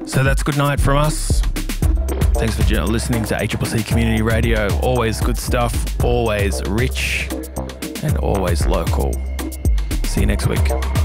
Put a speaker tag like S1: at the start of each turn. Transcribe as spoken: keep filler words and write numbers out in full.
S1: So that's good night from us. Thanks for listening to A C C C Community Radio. Always good stuff, always rich, and always local. See you next week.